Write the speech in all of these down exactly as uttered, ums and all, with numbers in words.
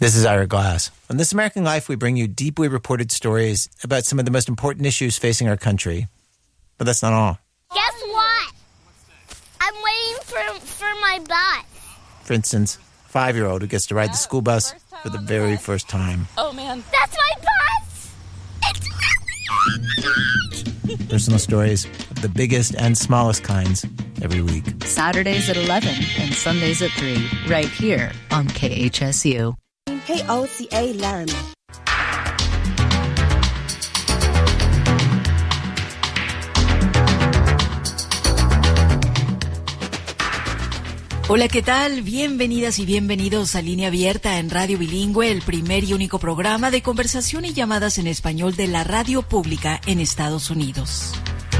This is Ira Glass. On This American Life, we bring you deeply reported stories about some of the most important issues facing our country. But that's not all. Guess what? I'm waiting for for my bus. For instance, a five-year-old who gets to ride the school bus for the very first time. Oh, man. That's my bus! It's really Personal stories of the biggest and smallest kinds every week. Saturdays at eleven and Sundays at three, right here on K H S U. K O C A Laramie. Hola, ¿qué tal? Bienvenidas y bienvenidos a Línea Abierta en Radio Bilingüe, el primer y único programa de conversación y llamadas en español de la radio pública en Estados Unidos.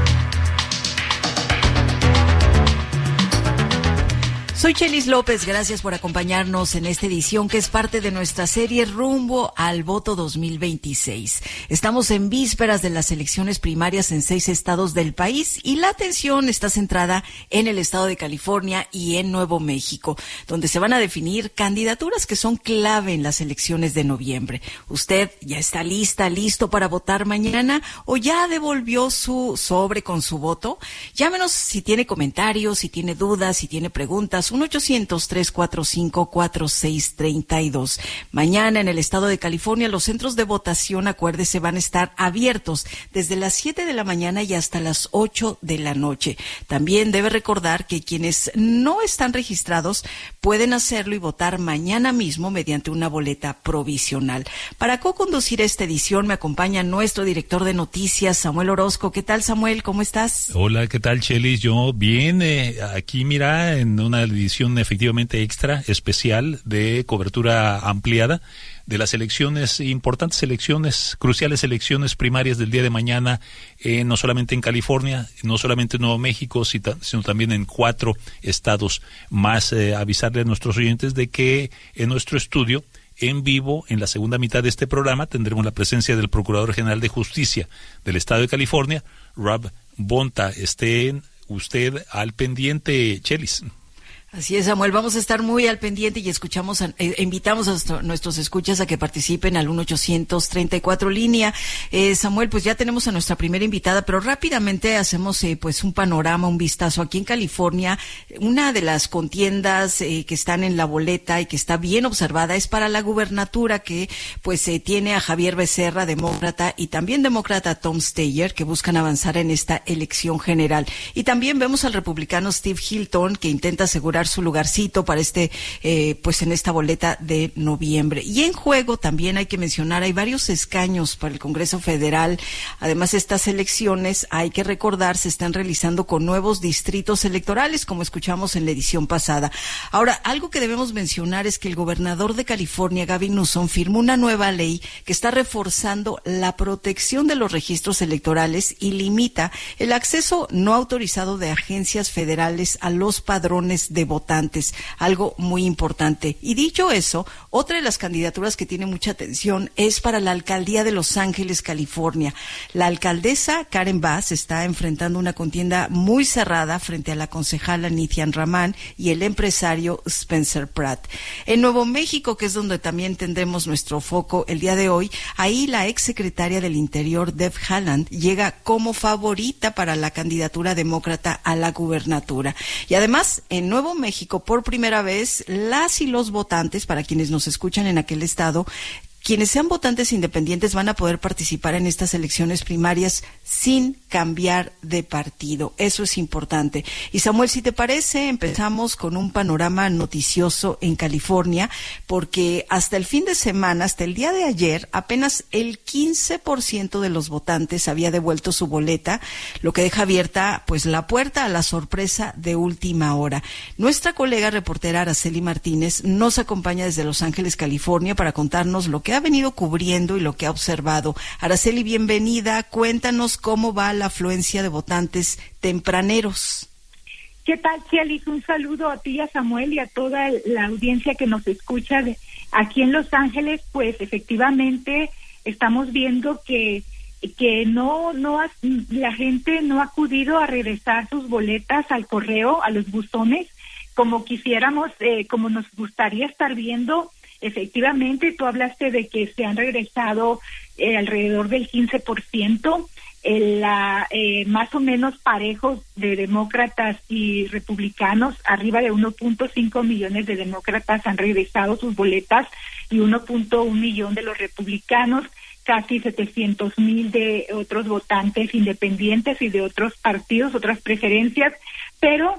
Soy Chelis López, gracias por acompañarnos en esta edición que es parte de nuestra serie Rumbo al Voto dos mil veintiséis. Estamos en vísperas de las elecciones primarias en seis estados del país y la atención está centrada en el estado de California y en Nuevo México, donde se van a definir candidaturas que son clave en las elecciones de noviembre. ¿Usted ya está lista, listo para votar mañana o ya devolvió su sobre con su voto? Llámenos si tiene comentarios, si tiene dudas, si tiene preguntas. uno ochocientos, tres cuatro cinco, cuatro seis tres dos. Mañana en el estado de California los centros de votación, acuérdese, van a estar abiertos desde las siete de la mañana y hasta las ocho de la noche. También debe recordar que quienes no están registrados pueden hacerlo y votar mañana mismo mediante una boleta provisional. Para co-conducir esta edición me acompaña nuestro director de noticias, Samuel Orozco. ¿Qué tal, Samuel? ¿Cómo estás? Hola, ¿qué tal, Chelis? Yo bien, eh, aquí mira, en una edición efectivamente extra, especial, de cobertura ampliada de las elecciones, importantes elecciones, cruciales elecciones primarias del día de mañana, eh, no solamente en California, no solamente en Nuevo México, sino también en cuatro estados más. Eh, avisarle a nuestros oyentes de que en nuestro estudio, en vivo, en la segunda mitad de este programa, tendremos la presencia del Procurador General de Justicia del estado de California, Rob Bonta. Esté usted al pendiente, Chelis. Así es, Samuel, vamos a estar muy al pendiente y escuchamos, a, eh, invitamos a nuestro, nuestros escuchas a que participen al uno ochocientos treinta y cuatro línea. Eh, Samuel, pues ya tenemos a nuestra primera invitada, pero rápidamente hacemos eh, pues un panorama, un vistazo. Aquí en California, una de las contiendas eh, que están en la boleta y que está bien observada es para la gubernatura, que pues eh, tiene a Javier Becerra, demócrata, y también demócrata Tom Steyer, que buscan avanzar en esta elección general. Y también vemos al republicano Steve Hilton, que intenta asegurar su lugarcito para este, eh, pues en esta boleta de noviembre. Y en juego también hay que mencionar, hay varios escaños para el Congreso Federal. Además, estas elecciones, hay que recordar, se están realizando con nuevos distritos electorales, como escuchamos en la edición pasada. Ahora, algo que debemos mencionar es que el gobernador de California, Gavin Newsom, firmó una nueva ley que está reforzando la protección de los registros electorales y limita el acceso no autorizado de agencias federales a los padrones de votantes, algo muy importante. Y dicho eso, otra de las candidaturas que tiene mucha atención es para la alcaldía de Los Ángeles, California. La alcaldesa Karen Bass está enfrentando una contienda muy cerrada frente a la concejala Nithian Raman y el empresario Spencer Pratt. En Nuevo México, que es donde también tendremos nuestro foco el día de hoy, ahí la exsecretaria del Interior, Deb Haaland, llega como favorita para la candidatura demócrata a la gubernatura. Y además, en Nuevo México, México, por primera vez, las y los votantes, para quienes nos escuchan en aquel estado, quienes sean votantes independientes van a poder participar en estas elecciones primarias sin cambiar de partido. Eso es importante. Y Samuel, si te parece, empezamos con un panorama noticioso en California, porque hasta el fin de semana, hasta el día de ayer, apenas el quince por ciento de los votantes había devuelto su boleta, lo que deja abierta pues la puerta a la sorpresa de última hora. Nuestra colega reportera Araceli Martínez nos acompaña desde Los Ángeles, California, para contarnos lo que ha venido cubriendo y lo que ha observado. Araceli, bienvenida. Cuéntanos cómo va la afluencia de votantes tempraneros. ¿Qué tal, Chelis? Un saludo a ti, a Samuel y a toda la audiencia que nos escucha de aquí en Los Ángeles. Pues efectivamente estamos viendo que que no no ha, la gente no ha acudido a regresar sus boletas al correo, a los buzones, como quisiéramos, eh, como nos gustaría estar viendo efectivamente, tú hablaste de que se han regresado eh, alrededor del quince por ciento, eh, la, eh, más o menos parejos de demócratas y republicanos, arriba de uno punto cinco millones de demócratas han regresado sus boletas y uno punto uno millón de los republicanos, casi setecientos mil de otros votantes independientes y de otros partidos, otras preferencias, pero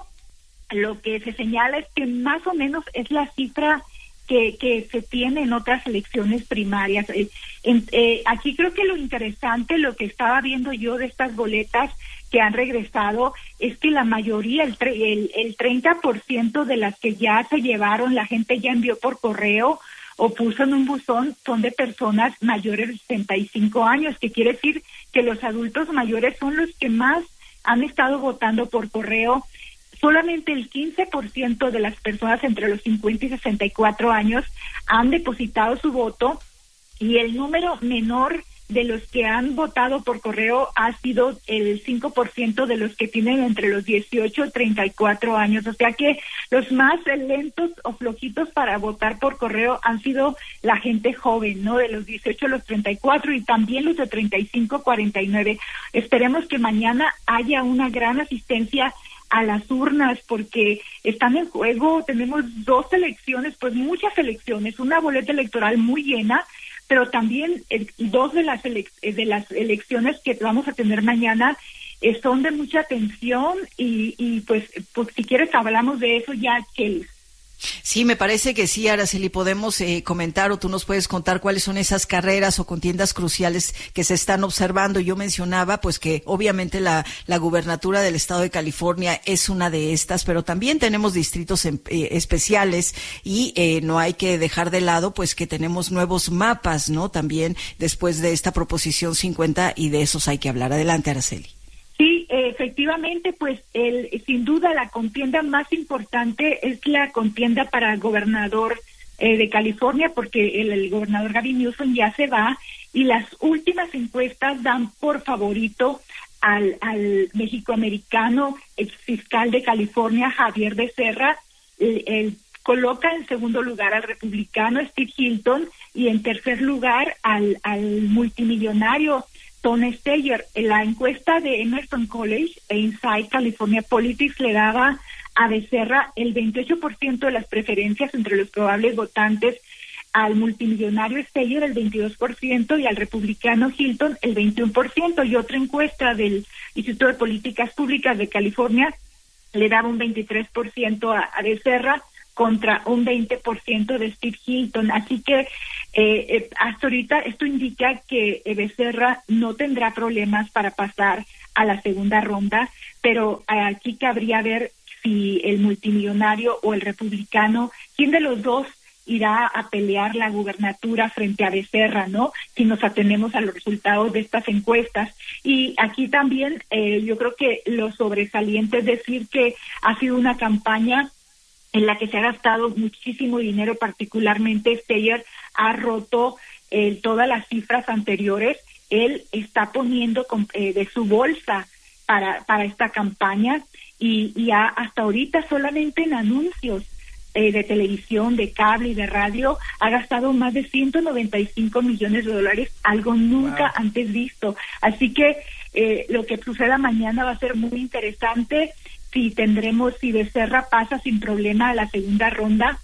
lo que se señala es que más o menos es la cifra que, que se tiene en otras elecciones primarias. Eh, en, eh, aquí creo que lo interesante, lo que estaba viendo yo de estas boletas que han regresado, es que la mayoría, el, el, el treinta por ciento de las que ya se llevaron, la gente ya envió por correo o puso en un buzón, son de personas mayores de sesenta y cinco años, que quiere decir que los adultos mayores son los que más han estado votando por correo. Solamente el quince por ciento de las personas entre los cincuenta y sesenta y cuatro años han depositado su voto, y el número menor de los que han votado por correo ha sido el cinco por ciento de los que tienen entre los dieciocho y treinta y cuatro años. O sea que los más lentos o flojitos para votar por correo han sido la gente joven, ¿no? De los dieciocho a los treinta y cuatro, y también los de treinta y cinco a cuarenta y nueve. Esperemos que mañana haya una gran asistencia a las urnas, porque están en juego, tenemos dos elecciones, pues muchas elecciones, una boleta electoral muy llena, pero también eh, dos de las elec- de las elecciones que vamos a tener mañana eh, son de mucha atención, y, y pues, pues si quieres hablamos de eso ya, Kelly. Sí, me parece que sí, Araceli, podemos eh, comentar, o tú nos puedes contar cuáles son esas carreras o contiendas cruciales que se están observando. Yo mencionaba pues que obviamente la, la gubernatura del estado de California es una de estas, pero también tenemos distritos en, eh, especiales, y eh, no hay que dejar de lado pues que tenemos nuevos mapas, ¿no? También después de esta proposición cincuenta, y de esos hay que hablar. Adelante, Araceli. Sí, efectivamente, pues el, sin duda la contienda más importante es la contienda para gobernador eh, de California, porque el, el gobernador Gavin Newsom ya se va, y las últimas encuestas dan por favorito al, al mexicoamericano ex fiscal de California, Javier Becerra. El, el, coloca en segundo lugar al republicano Steve Hilton, y en tercer lugar al, al multimillonario Tom Steyer. La encuesta de Emerson College e Inside California Politics le daba a Becerra el veintiocho por ciento de las preferencias entre los probables votantes, al multimillonario Steyer el veintidós por ciento y al republicano Hilton el veintiuno por ciento. Y otra encuesta del Instituto de Políticas Públicas de California le daba un veintitrés por ciento a, a Becerra contra un veinte por ciento de Steve Hilton. Así que eh, eh, hasta ahorita esto indica que eh, Becerra no tendrá problemas para pasar a la segunda ronda, pero eh, aquí cabría ver si el multimillonario o el republicano, quién de los dos irá a pelear la gubernatura frente a Becerra, ¿no? Si nos atenemos a los resultados de estas encuestas. Y aquí también eh, yo creo que lo sobresaliente es decir que ha sido una campaña en la que se ha gastado muchísimo dinero, particularmente Steyer ha roto eh, todas las cifras anteriores. Él está poniendo con, eh, de su bolsa para para esta campaña, y, y ha, hasta ahorita solamente en anuncios eh, de televisión, de cable y de radio ha gastado más de ciento noventa y cinco millones de dólares, algo nunca wow. antes visto. Así que eh, lo que suceda mañana va a ser muy interesante. Si tendremos, si Becerra pasa sin problema a la segunda ronda,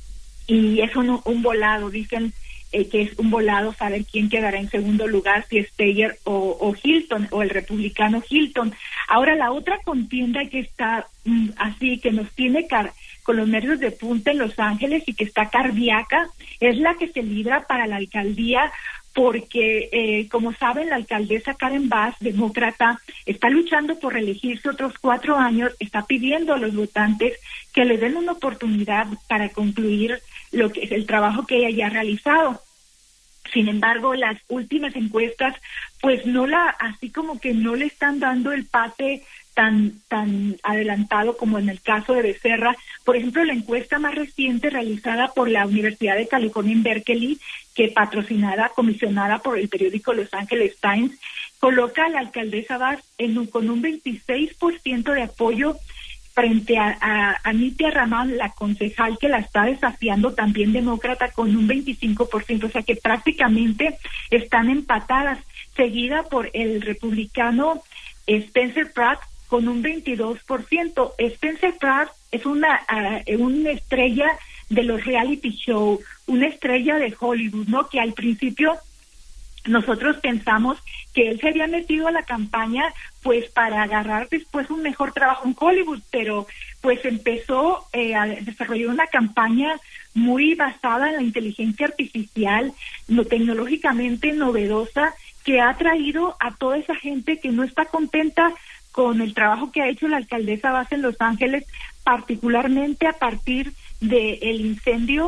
y es un, un volado, dicen eh, que es un volado saber quién quedará en segundo lugar, si Steyer o, o Hilton, o el republicano Hilton. Ahora, la otra contienda que está mm, así, que nos tiene car con los nervios de punta en Los Ángeles y que está cardíaca, es la que se libra para la alcaldía, porque, eh, como saben, la alcaldesa Karen Bass, demócrata, está luchando por reelegirse otros cuatro años, está pidiendo a los votantes que le den una oportunidad para concluir lo que es el trabajo que ella ya ha realizado. Sin embargo, las últimas encuestas, pues no la, así como que no le están dando el pase tan tan adelantado como en el caso de Becerra. Por ejemplo, la encuesta más reciente realizada por la Universidad de California en Berkeley, que patrocinada, comisionada por el periódico Los Angeles Times, coloca a la alcaldesa Bass en un, con un veintiséis por ciento de apoyo frente a, a Anita Raman, la concejal que la está desafiando, también demócrata, con un veinticinco por ciento, o sea que prácticamente están empatadas, seguida por el republicano Spencer Pratt con un veintidós por ciento. Spencer Pratt es una, uh, una estrella de los reality show, una estrella de Hollywood, ¿no? Que al principio nosotros pensamos que él se había metido a la campaña pues para agarrar después un mejor trabajo en Hollywood, pero pues empezó eh, a desarrollar una campaña muy basada en la inteligencia artificial, no, tecnológicamente novedosa, que ha traído a toda esa gente que no está contenta con el trabajo que ha hecho la alcaldesa Vaz en Los Ángeles, particularmente a partir del incendio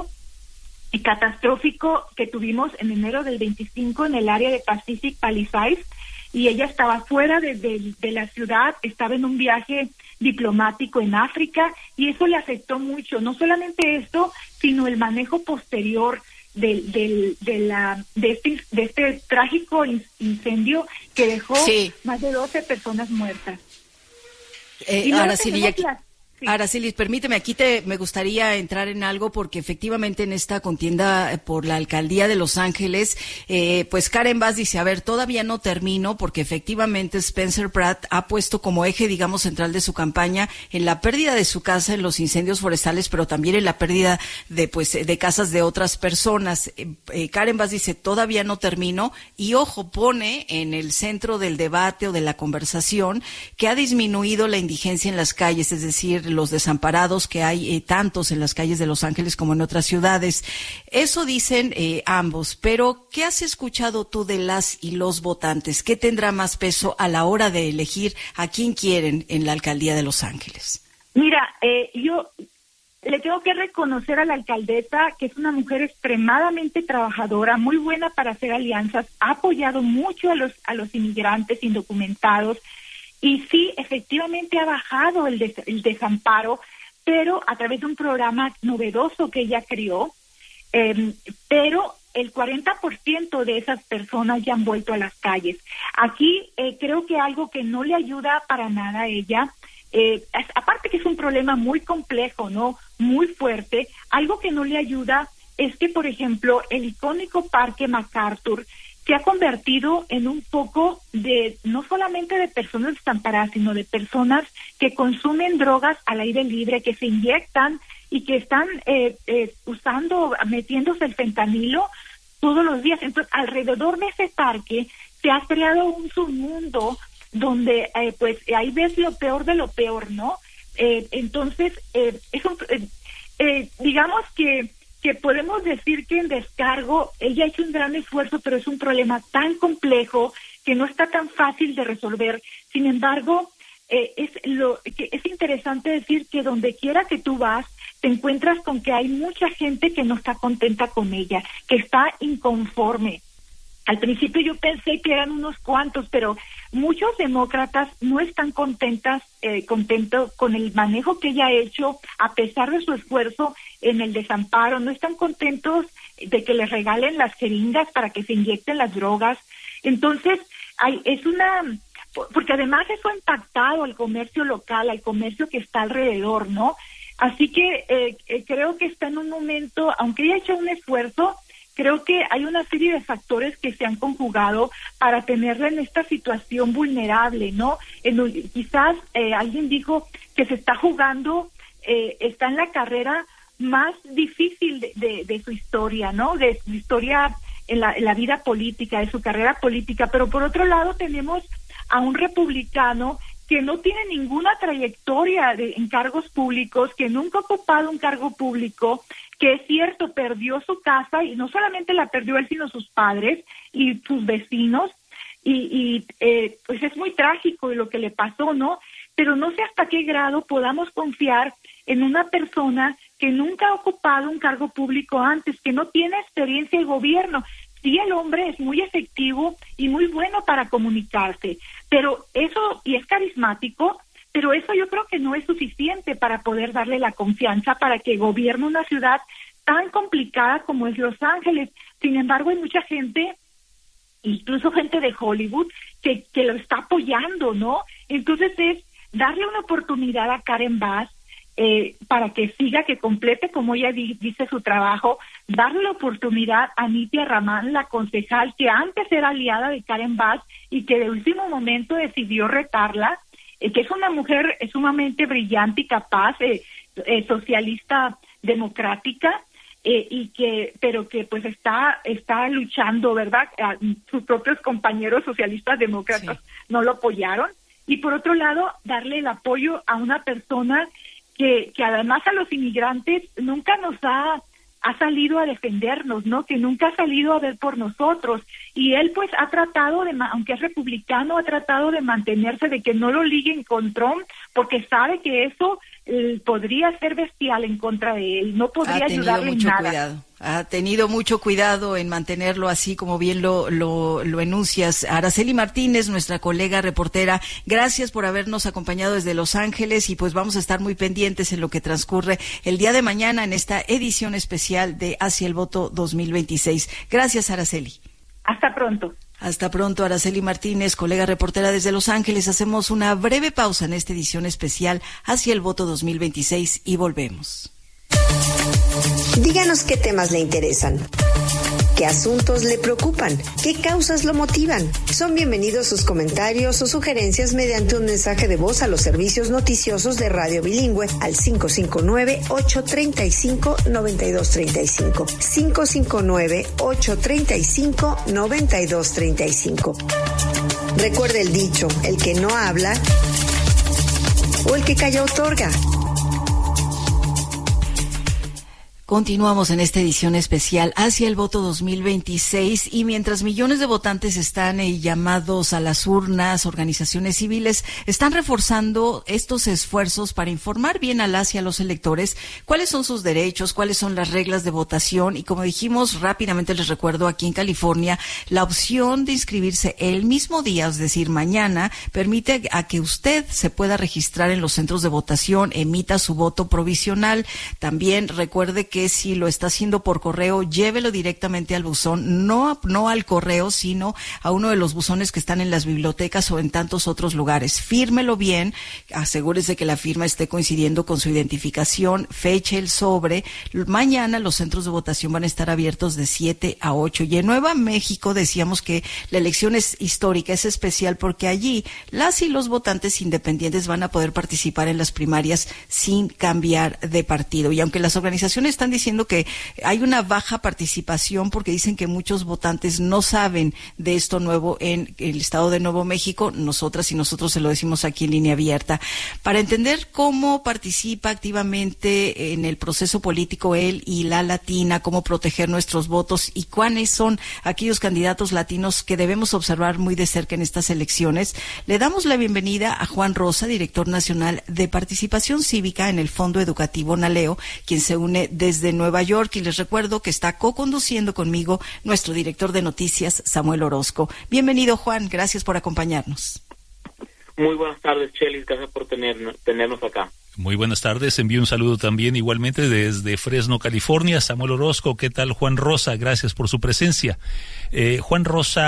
catastrófico que tuvimos en enero del veinticinco en el área de Pacific Palisades, y ella estaba fuera de, de, de la ciudad, estaba en un viaje diplomático en África, y eso le afectó mucho, no solamente esto, sino el manejo posterior del, del, de, la, de, este, de este trágico incendio que dejó sí. más de doce personas muertas. Eh, ahora sí, aquí... Sí. Aracelis, permíteme, aquí te me gustaría entrar en algo porque efectivamente en esta contienda por la alcaldía de Los Ángeles, eh, pues Karen Bass dice, a ver, todavía no termino porque efectivamente Spencer Pratt ha puesto como eje, digamos, central de su campaña en la pérdida de su casa en los incendios forestales, pero también en la pérdida de, pues, de casas de otras personas. Eh, eh, Karen Bass dice, todavía no termino, y ojo, pone en el centro del debate o de la conversación que ha disminuido la indigencia en las calles, es decir, los desamparados que hay eh, tantos en las calles de Los Ángeles como en otras ciudades. Eso dicen eh, ambos, pero ¿qué has escuchado tú de las y los votantes? ¿Qué tendrá más peso a la hora de elegir a quién quieren en la alcaldía de Los Ángeles? Mira, eh, yo le tengo que reconocer a la alcaldesa que es una mujer extremadamente trabajadora, muy buena para hacer alianzas, ha apoyado mucho a los, a los inmigrantes indocumentados. Y sí, efectivamente ha bajado el, des- el desamparo, pero a través de un programa novedoso que ella creó, eh, pero el cuarenta por ciento de esas personas ya han vuelto a las calles. Aquí eh, creo que algo que no le ayuda para nada a ella, eh, es, aparte que es un problema muy complejo, ¿no? Muy fuerte, algo que no le ayuda es que, por ejemplo, el icónico Parque MacArthur se ha convertido en un foco de no solamente de personas desamparadas, sino de personas que consumen drogas al aire libre, que se inyectan y que están eh, eh, usando, metiéndose el fentanilo todos los días. Entonces, alrededor de ese parque se ha creado un submundo donde, eh, pues, ahí ves lo peor de lo peor, ¿no? Eh, entonces, eh, es un, eh, eh, digamos que que podemos decir que en descargo ella ha hecho un gran esfuerzo, pero es un problema tan complejo que no está tan fácil de resolver. Sin embargo, eh, es lo que es interesante decir que donde quiera que tú vas, te encuentras con que hay mucha gente que no está contenta con ella, que está inconforme. Al principio yo pensé que eran unos cuantos, pero muchos demócratas no están contentas, eh, contentos con el manejo que ella ha hecho, a pesar de su esfuerzo en el desamparo. No están contentos de que les regalen las jeringas para que se inyecten las drogas. Entonces, hay, es una... Porque además eso ha impactado al comercio local, al comercio que está alrededor, ¿no? Así que eh, eh, creo que está en un momento, aunque ella ha hecho un esfuerzo, creo que hay una serie de factores que se han conjugado para tenerla en esta situación vulnerable, ¿no? En, quizás eh, alguien dijo que se está jugando, eh, está en la carrera más difícil de, de, de su historia, ¿no? De su historia en la, en la vida política, de su carrera política. Pero por otro lado tenemos a un republicano que no tiene ninguna trayectoria de, en cargos públicos, que nunca ha ocupado un cargo público, que es cierto, perdió su casa, y no solamente la perdió él, sino sus padres y sus vecinos, y, y eh, pues es muy trágico lo que le pasó, ¿no? Pero no sé hasta qué grado podamos confiar en una persona que nunca ha ocupado un cargo público antes, que no tiene experiencia de gobierno. Sí, el hombre es muy efectivo y muy bueno para comunicarse, pero eso, y es carismático, pero eso yo creo que no es suficiente para poder darle la confianza para que gobierne una ciudad tan complicada como es Los Ángeles. Sin embargo, hay mucha gente, incluso gente de Hollywood, que, que lo está apoyando, ¿no? Entonces es, darle una oportunidad a Karen Bass eh, para que siga, que complete, como ella di- dice, su trabajo, darle la oportunidad a Nitia Raman, la concejal que antes era aliada de Karen Bass y que de último momento decidió retarla, eh, que es una mujer eh, sumamente brillante y capaz, eh, eh, socialista democrática, eh, y que, pero que pues está, está luchando, ¿verdad? A, sus propios compañeros socialistas demócratas sí. no lo apoyaron. Y por otro lado, darle el apoyo a una persona que, que además a los inmigrantes nunca nos ha, ha salido a defendernos, ¿no? Que nunca ha salido a ver por nosotros. Y él pues ha tratado de, aunque es republicano, ha tratado de mantenerse, de que no lo liguen con Trump, porque sabe que eso eh, podría ser bestial en contra de él, no podría ayudarle en nada. Cuidado. Ha tenido mucho cuidado en mantenerlo así, como bien lo, lo, lo enuncias. Araceli Martínez, nuestra colega reportera, gracias por habernos acompañado desde Los Ángeles y pues vamos a estar muy pendientes en lo que transcurre el día de mañana en esta edición especial de Hacia el Voto dos mil veintiséis. Gracias, Araceli. Hasta pronto. Hasta pronto, Araceli Martínez, colega reportera desde Los Ángeles. Hacemos una breve pausa en esta edición especial Hacia el Voto dos mil veintiséis y volvemos. Díganos qué temas le interesan, qué asuntos le preocupan, qué causas lo motivan. Son bienvenidos sus comentarios o sugerencias mediante un mensaje de voz a los servicios noticiosos de Radio Bilingüe al cinco cinco nueve, ocho tres cinco, nueve dos tres cinco, cinco cinco nueve, ocho tres cinco, nueve dos tres cinco. Recuerde el dicho, el que no habla o el que calla otorga. Continuamos en esta edición especial Hacia el Voto dos mil veintiséis y mientras millones de votantes están eh, llamados a las urnas, organizaciones civiles están reforzando estos esfuerzos para informar bien a las y a los electores cuáles son sus derechos, cuáles son las reglas de votación y como dijimos rápidamente les recuerdo aquí en California la opción de inscribirse el mismo día, es decir mañana, permite a que usted se pueda registrar en los centros de votación, emita su voto provisional. También recuerde que que si lo está haciendo por correo, llévelo directamente al buzón, no, no al correo, sino a uno de los buzones que están en las bibliotecas o en tantos otros lugares. Fírmelo bien, asegúrese que la firma esté coincidiendo con su identificación, feche el sobre. Mañana los centros de votación van a estar abiertos de siete a ocho. Y en Nueva México decíamos que la elección es histórica, es especial porque allí las y los votantes independientes van a poder participar en las primarias sin cambiar de partido. Y aunque las organizaciones están diciendo que hay una baja participación porque dicen que muchos votantes no saben de esto nuevo en el estado de Nuevo México, nosotras y nosotros se lo decimos aquí en Línea Abierta. Para entender cómo participa activamente en el proceso político él y la latina, cómo proteger nuestros votos y cuáles son aquellos candidatos latinos que debemos observar muy de cerca en estas elecciones, le damos la bienvenida a Juan Rosa, director nacional de participación cívica en el Fondo Educativo Naleo, quien se une desde Nueva York, y les recuerdo que está co-conduciendo conmigo nuestro director de noticias, Samuel Orozco. Bienvenido, Juan, gracias por acompañarnos. Muy buenas tardes, Chelis, gracias por tener, tenernos acá. Muy buenas tardes, envío un saludo también igualmente desde Fresno, California. Samuel Orozco, ¿qué tal? Juan Rosa, gracias por su presencia. Eh, Juan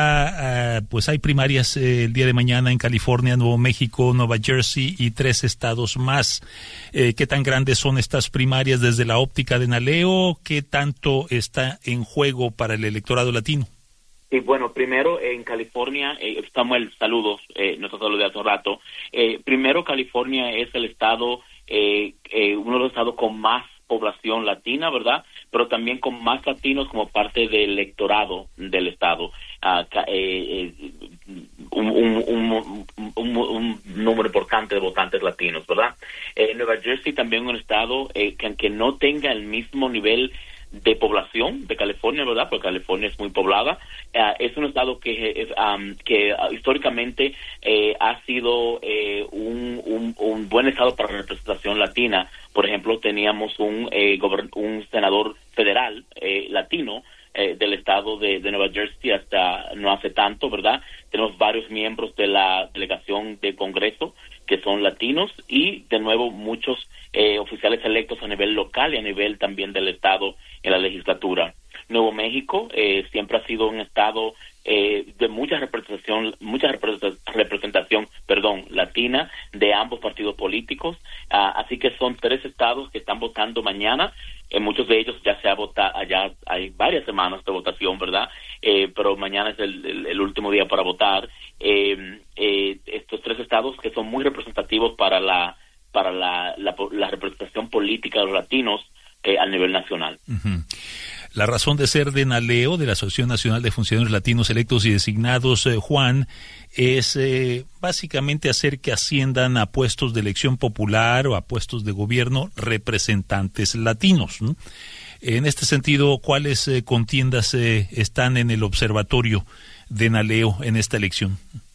Rosa, uh, pues hay primarias eh, el día de mañana en California, Nuevo México, Nueva Jersey y tres estados más. Eh, ¿Qué tan grandes son estas primarias desde la óptica de Naleo? ¿Qué tanto está en juego para el electorado latino? Y bueno, primero en California, eh, Samuel, saludos, eh, nosotros saludos de hace rato. Eh, primero, California es el estado, eh, eh, uno de los estados con más población latina, ¿verdad? Pero también con más latinos como parte del electorado del estado. Uh, eh, eh, un, un, un, un, un número importante de votantes latinos, ¿verdad? Eh, Nueva Jersey también un estado eh, que aunque no tenga el mismo nivel de población de California, ¿verdad? Porque California es muy poblada. Uh, es un estado que es, um, que uh, históricamente eh, ha sido eh, un, un, un buen estado para la representación latina. Por ejemplo, teníamos un eh, gobern- un senador federal eh, latino eh, del estado de, de Nueva Jersey hasta no hace tanto, ¿verdad? Tenemos varios miembros de la delegación de Congreso que son latinos y, de nuevo, muchos eh, oficiales electos a nivel local y a nivel también del estado en la legislatura. Nuevo México eh, siempre ha sido un estado eh, de mucha representación, mucha representación, perdón, latina de ambos partidos políticos. Uh, así que son tres estados que están votando mañana. En muchos de ellos ya se ha votado, ya hay varias semanas de votación, ¿verdad? Eh, pero mañana es el, el, el último día para votar. Eh, eh, estos tres estados que son muy representativos para la para la, la, la representación política de los latinos eh, a nivel nacional. Uh-huh. La razón de ser de NALEO, de la Asociación Nacional de Funcionarios Latinos Electos y Designados, eh, Juan, es eh, básicamente hacer que asciendan a puestos de elección popular o a puestos de gobierno representantes latinos, ¿no? En este sentido, ¿cuáles eh, contiendas eh, están en el observatorio de NALEO en esta elección?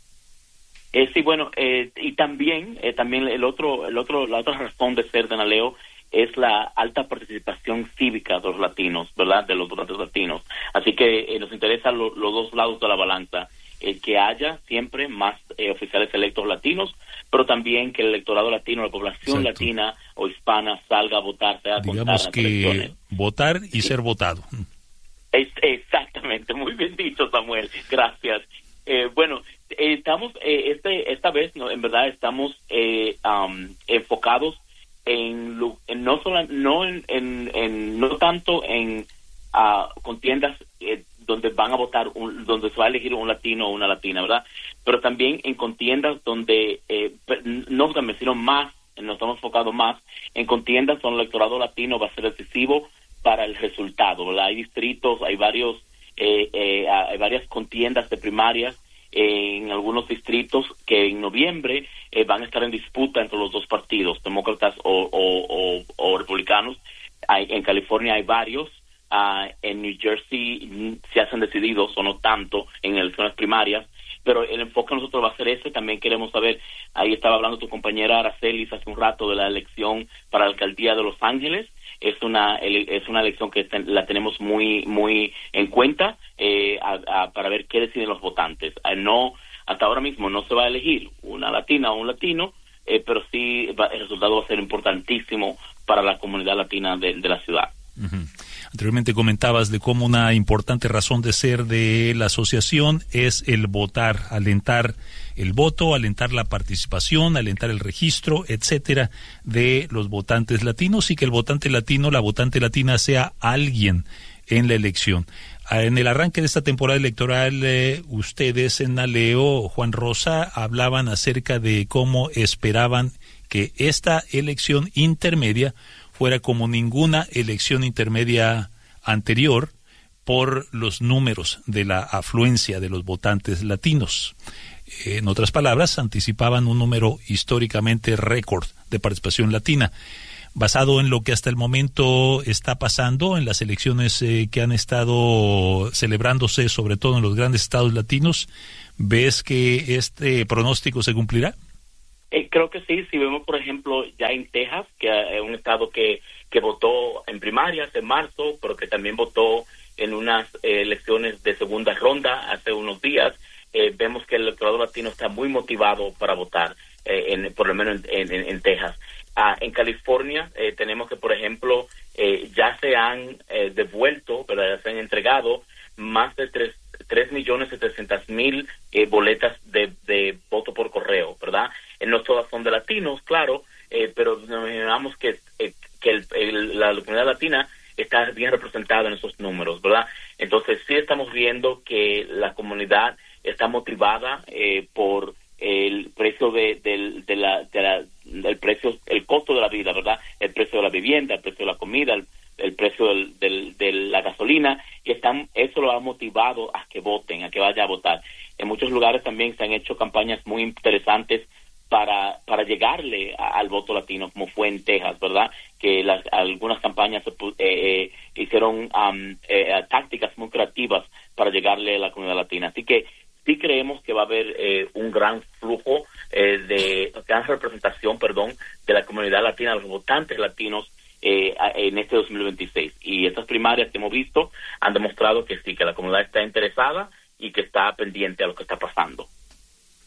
Eh, sí, bueno, eh, y también, eh, también el otro, el otro, la otra razón de ser de NALEO es la alta participación cívica de los latinos, ¿verdad?, de los votantes latinos. Así que eh, nos interesa lo, los dos lados de la balanza, el que haya siempre más eh, oficiales electos latinos, pero también que el electorado latino, la población Exacto. latina o hispana salga a votar, sea digamos que elecciones. Votar y sí. ser votado. Es, exactamente, muy bien dicho, Samuel, gracias. Eh, bueno, eh, estamos, eh, este, esta vez, no, en verdad, estamos eh, um, enfocados en, en no solo no en, en, en no tanto en uh, contiendas eh, donde van a votar un, donde se va a elegir un latino o una latina, verdad, pero también en contiendas donde eh, no también sino más nos estamos enfocados más en contiendas donde el electorado latino va a ser decisivo para el resultado, ¿verdad? Hay distritos, hay varios eh, eh, hay varias contiendas de primarias en algunos distritos que en noviembre eh, van a estar en disputa entre los dos partidos, demócratas o, o, o, o republicanos. Hay, en California hay varios, uh, en New Jersey se hacen decididos o no tanto en elecciones primarias, pero el enfoque de nosotros va a ser ese. También queremos saber, ahí estaba hablando tu compañera Aracelis hace un rato de la elección para la alcaldía de Los Ángeles. Es una es una elección que ten, la tenemos muy muy en cuenta eh, a, a, para ver qué deciden los votantes. Eh, no hasta ahora mismo no se va a elegir una latina o un latino, eh, pero sí va, el resultado va a ser importantísimo para la comunidad latina de, de la ciudad. Uh-huh. Anteriormente comentabas de cómo una importante razón de ser de la asociación es el votar, alentar el voto, alentar la participación, alentar el registro, etcétera, de los votantes latinos, y que el votante latino, la votante latina, sea alguien en la elección. En el arranque de esta temporada electoral, eh, ustedes en NALEO, Juan Rosa, hablaban acerca de cómo esperaban que esta elección intermedia fuera como ninguna elección intermedia anterior por los números de la afluencia de los votantes latinos. En otras palabras, anticipaban un número históricamente récord de participación latina. Basado en lo que hasta el momento está pasando en las elecciones eh, que han estado celebrándose, sobre todo en los grandes estados latinos, ¿ves que este pronóstico se cumplirá? Eh, creo que sí. Si vemos, por ejemplo, ya en Texas, que es un estado que, que votó en primarias en marzo, pero que también votó en unas eh, elecciones de segunda ronda hace unos días, eh, vemos que el electorado latino está muy motivado para votar, eh, en, por lo menos en, en, en Texas. Ah, en California eh, tenemos que, por ejemplo, eh, ya se han eh, devuelto, ¿verdad? Ya se han entregado más de tres, tres millones setecientos mil eh, boletas de, de voto por correo, ¿verdad? Eh, no todas son de latinos, claro, eh, pero nos imaginamos que, eh, que el, el, la comunidad latina está bien representada en esos números, ¿verdad? Entonces sí estamos viendo que la comunidad está motivada eh, por el precio de, de, de la, de la el precio, el costo de la vida, ¿verdad? El precio de la vivienda, el precio de la comida, el, el precio del, del, de la gasolina, y están, eso lo ha motivado a que voten, a que vaya a votar. En muchos lugares también se han hecho campañas muy interesantes para para llegarle a, al voto latino, como fue en Texas, ¿verdad? Que las algunas campañas eh, eh, hicieron um, eh, tácticas muy creativas para llegarle a la comunidad latina. Así que sí creemos que va a haber eh, un gran flujo eh, de gran representación, perdón, de la comunidad latina, de los votantes latinos eh, en este dos mil veintiséis. Y estas primarias que hemos visto han demostrado que sí, que la comunidad está interesada y que está pendiente a lo que está pasando.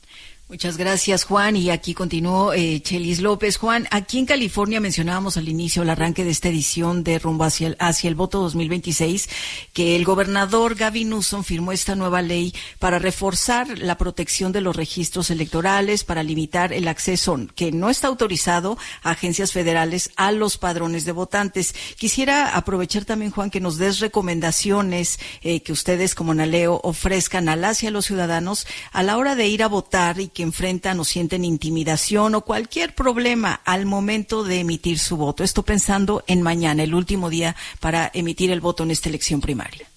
Muchas gracias, Juan. Y aquí continuó eh, Chelis López. Juan, aquí en California mencionábamos al inicio el arranque de esta edición de Rumbo hacia el, hacia el Voto dos mil veintiséis, que el gobernador Gavin Newsom firmó esta nueva ley para reforzar la protección de los registros electorales, para limitar el acceso que no está autorizado a agencias federales a los padrones de votantes. Quisiera aprovechar también, Juan, que nos des recomendaciones eh, que ustedes como NALEO ofrezcan a las y a los ciudadanos a la hora de ir a votar y que enfrentan o sienten intimidación o cualquier problema al momento de emitir su voto. Esto pensando en mañana, el último día para emitir el voto en esta elección primaria.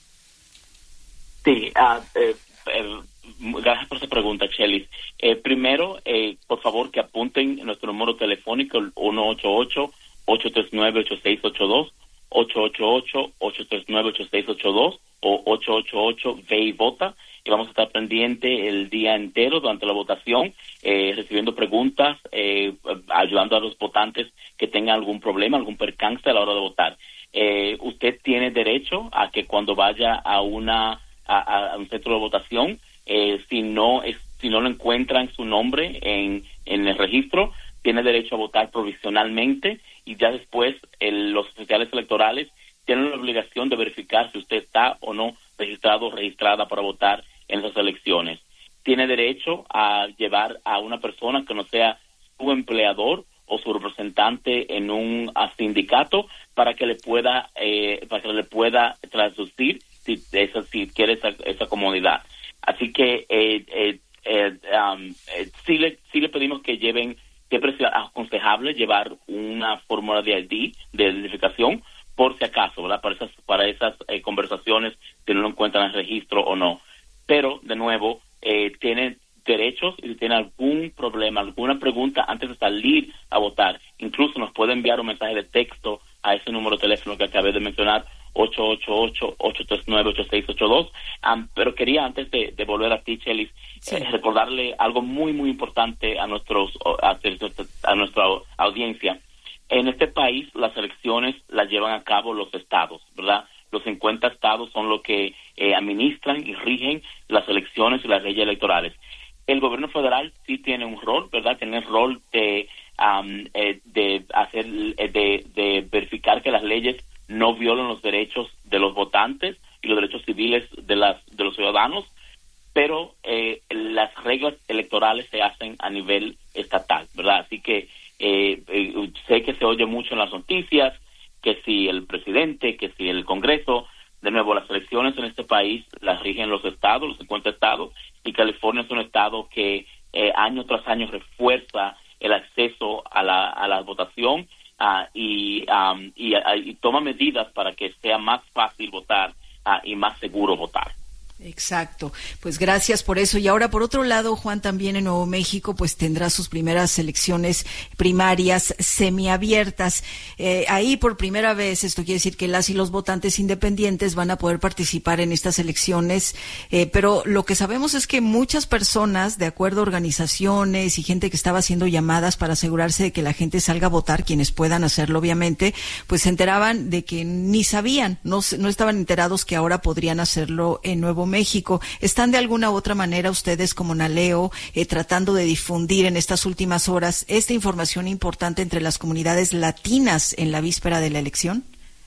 Sí, uh, eh, eh, gracias por esa pregunta, Chelis. Eh, primero, eh, por favor, que apunten nuestro número telefónico, el uno ocho ocho, ocho tres nueve, ocho seis ocho dos, ocho ocho ocho, ocho tres nueve, ocho seis ocho dos o ocho ocho ocho, ve y vota. Y vamos a estar pendiente el día entero durante la votación, eh, recibiendo preguntas, eh, ayudando a los votantes que tengan algún problema, algún percance a la hora de votar. Eh, usted tiene derecho a que cuando vaya a una a, a un centro de votación, eh, si no es, si no lo encuentran su nombre en, en el registro, tiene derecho a votar provisionalmente y ya después el, los oficiales electorales tienen la obligación de verificar si usted está o no registrado o registrada para votar en esas elecciones. Tiene derecho a llevar a una persona que no sea su empleador o su representante en un sindicato para que le pueda eh, para que le pueda traducir si esa, si quiere esa, esa comodidad. Así que eh, eh, eh, um, eh, sí le sí le pedimos que lleven, siempre es aconsejable llevar una fórmula de I D, de identificación, por si acaso, ¿verdad? Para esas, para esas eh, conversaciones, si no lo encuentran en el registro o no. Pero, de nuevo, eh, tienen derechos y si tienen algún problema, alguna pregunta antes de salir a votar, incluso nos puede enviar un mensaje de texto a ese número de teléfono que acabé de mencionar, ocho ocho ocho, ocho tres nueve, ocho seis ocho dos. Um, pero quería, antes de, de volver a ti, Chelis, sí. eh, recordarle algo muy, muy importante a, nuestros, a, a nuestra audiencia. En este país, las elecciones las llevan a cabo los estados, ¿verdad? Los cincuenta estados son los que eh, administran y rigen las elecciones y las leyes electorales. El gobierno federal sí tiene un rol, ¿verdad? Tiene el rol de, um, eh, de hacer, eh, de, de verificar que las leyes no violan los derechos de los votantes y los derechos civiles de las de los ciudadanos, pero eh, las reglas electorales se hacen a nivel estatal, ¿verdad? Así que eh, eh, sé que se oye mucho en las noticias, que si el presidente, que si el Congreso, de nuevo, las elecciones en este país las rigen los estados, los cincuenta estados, y California es un estado que eh, año tras año refuerza el acceso a la, a la votación uh, y, um, y, uh, y toma medidas para que sea más fácil votar uh, y más seguro votar. Exacto, pues gracias por eso. Y ahora, por otro lado, Juan, también en Nuevo México pues tendrá sus primeras elecciones primarias semiabiertas. Eh, ahí por primera vez, esto quiere decir que las y los votantes independientes van a poder participar en estas elecciones, eh, pero lo que sabemos es que muchas personas, de acuerdo a organizaciones y gente que estaba haciendo llamadas para asegurarse de que la gente salga a votar, quienes puedan hacerlo obviamente, pues se enteraban de que ni sabían, no, no estaban enterados que ahora podrían hacerlo en Nuevo México. ¿Están de alguna u otra manera ustedes como NALEO eh, tratando de difundir en estas últimas horas esta información importante entre las comunidades latinas en la víspera de la elección?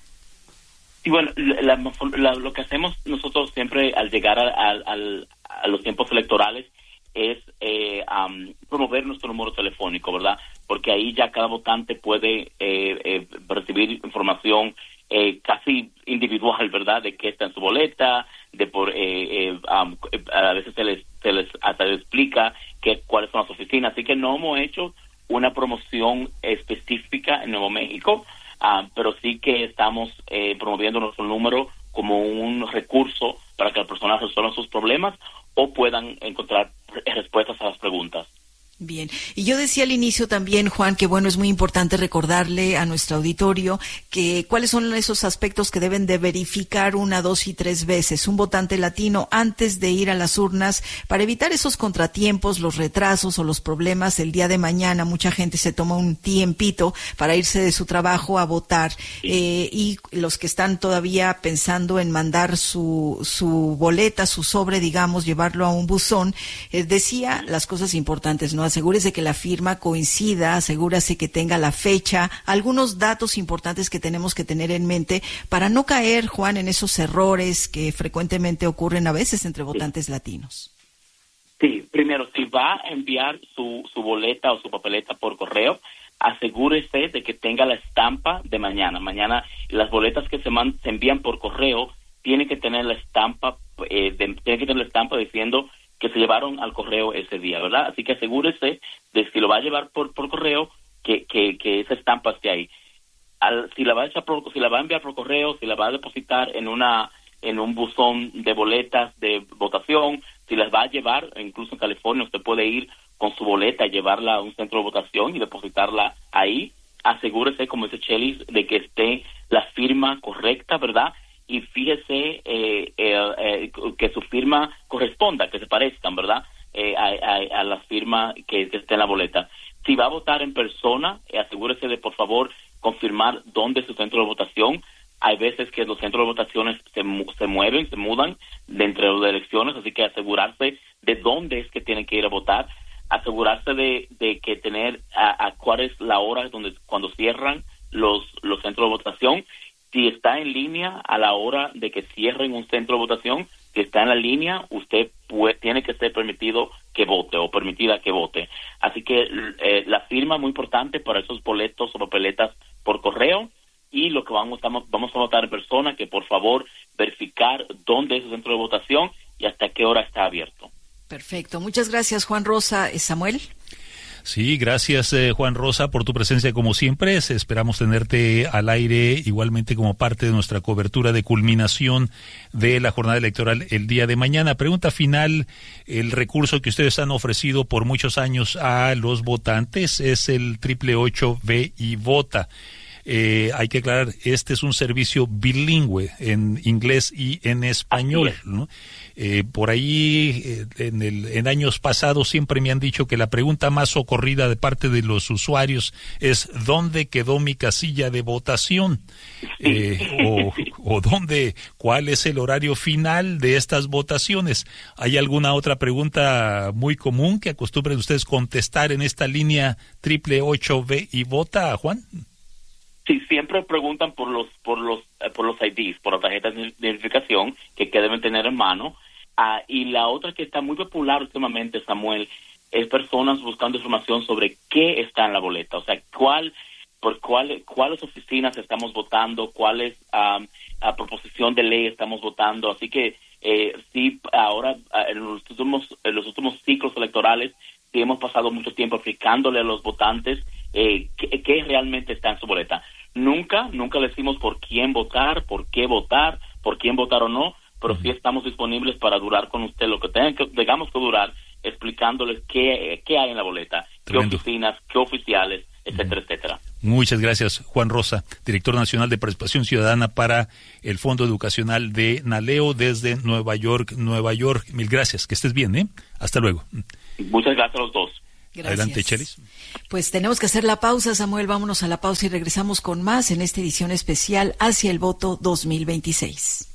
Y bueno, la, la, lo que hacemos nosotros siempre al llegar a, a, a, a los tiempos electorales es eh, um, promover nuestro número telefónico, ¿verdad? Porque ahí ya cada votante puede eh, eh, recibir información eh, casi individual, ¿verdad? De qué está en su boleta, de por eh, eh, um, a veces se les, se les hasta les explica que, cuáles son las oficinas. Así que no hemos hecho una promoción específica en Nuevo México, uh, pero sí que estamos eh, promoviendo nuestro número como un recurso para que las personas resuelvan sus problemas o puedan encontrar respuestas a las preguntas. Bien, y yo decía al inicio también, Juan, que bueno, es muy importante recordarle a nuestro auditorio que cuáles son esos aspectos que deben de verificar una, dos y tres veces un votante latino antes de ir a las urnas para evitar esos contratiempos, los retrasos o los problemas el día de mañana. Mucha gente se toma un tiempito para irse de su trabajo a votar eh, y los que están todavía pensando en mandar su, su boleta, su sobre, digamos, llevarlo a un buzón, eh, decía las cosas importantes, ¿no? Asegúrese que la firma coincida, asegúrese que tenga la fecha, algunos datos importantes que tenemos que tener en mente para no caer, Juan, en esos errores que frecuentemente ocurren a veces entre votantes latinos. Sí, primero, si va a enviar su, su boleta o su papeleta por correo, asegúrese de que tenga la estampa de mañana. Mañana las boletas que se, man, se envían por correo tienen que tener la estampa, eh, de, tienen que tener la estampa diciendo que se llevaron al correo ese día, ¿verdad? Así que asegúrese de si lo va a llevar por, por correo, que, que, que esa estampa esté ahí. Al, si la va a echar por, si la va a enviar por correo, si la va a depositar en una en un buzón de boletas de votación, si las va a llevar, incluso en California usted puede ir con su boleta y llevarla a un centro de votación y depositarla ahí. Asegúrese, como dice Chelis, de que esté la firma correcta, ¿verdad? Y fíjese eh, eh, eh, que su firma corresponda, que se parezcan, ¿verdad? Eh, a, a, a la firma que, que esté en la boleta. Si va a votar en persona, eh, asegúrese de, por favor, confirmar dónde es su centro de votación. Hay veces que los centros de votaciones se, se mueven, se mudan dentro de elecciones, así que asegurarse de dónde es que tienen que ir a votar, asegurarse de, de que tener a, a cuál es la hora donde cuando cierran los, los centros de votación. Si está en línea a la hora de que cierren un centro de votación, si está en la línea, usted puede, tiene que ser permitido que vote o permitida que vote. Así que eh, la firma es muy importante para esos boletos o papeletas por correo, y lo que vamos, estamos, vamos a votar en persona, que por favor verificar dónde es el centro de votación y hasta qué hora está abierto. Perfecto. Muchas gracias, Juan Rosa. ¿Samuel? Sí, gracias eh, Juan Rosa por tu presencia como siempre. Esperamos tenerte al aire igualmente como parte de nuestra cobertura de culminación de la jornada electoral el día de mañana. Pregunta final, el recurso que ustedes han ofrecido por muchos años a los votantes es el triple ocho ve y vota. Eh, hay que aclarar, este es un servicio bilingüe en inglés y en español, ¿no? Eh, por ahí, eh, en, el, en años pasados siempre me han dicho que la pregunta más socorrida de parte de los usuarios es ¿dónde quedó mi casilla de votación? Eh, o, o dónde, ¿cuál es el horario final de estas votaciones? ¿Hay alguna otra pregunta muy común que acostumbren ustedes contestar en esta línea triple ocho ve y vota, Juan? Sí, siempre preguntan por los por los eh, por los I Ds, por las tarjetas de identificación que, que deben tener en mano. Ah, y la otra que está muy popular últimamente, Samuel, es personas buscando información sobre qué está en la boleta, o sea, cuál por cuál cuáles oficinas estamos votando, cuáles um, a proposición de ley estamos votando. Así que eh, sí, ahora en los últimos en los últimos ciclos electorales sí hemos pasado mucho tiempo explicándole a los votantes eh, qué, qué realmente está en su boleta. Nunca, nunca le decimos por quién votar, por qué votar, por quién votar o no, pero sí estamos disponibles para durar con usted lo que tenga que, tengamos que durar, explicándoles qué, qué hay en la boleta, Tremendo. qué oficinas, qué oficiales, etcétera, uh-huh. etcétera. Muchas gracias, Juan Rosa, director nacional de Participación Ciudadana para el Fondo Educacional de NALEO desde Nueva York, Nueva York. Mil gracias, que estés bien, ¿eh? Hasta luego. Muchas gracias a los dos. Gracias. Adelante, Chelis. Pues tenemos que hacer la pausa, Samuel. Vámonos a la pausa y regresamos con más en esta edición especial hacia el voto dos mil veintiséis.